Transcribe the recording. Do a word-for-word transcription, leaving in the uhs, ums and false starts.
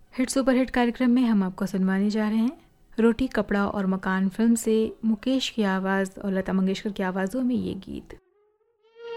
Hit super hit कार्यक्रम में हम आपको सुनवाने जा रहे हैं रोटी कपड़ा और मकान फिल्म से मुकेश की आवाज़ और लता मंगेशकर की आवाज़ों में ये गीत।